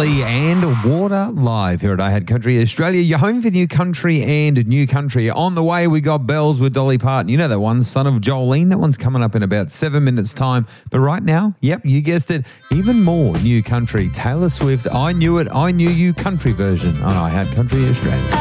Lee and Water live here at I Had Country Australia. Your home for new country and new country. On the way, we got Bells with Dolly Parton. You know that one, Son of Jolene. That one's coming up in about 7 minutes' time. But right now, yep, you guessed it, even more new country. Taylor Swift, I Knew It, I Knew You country version on I Had Country Australia.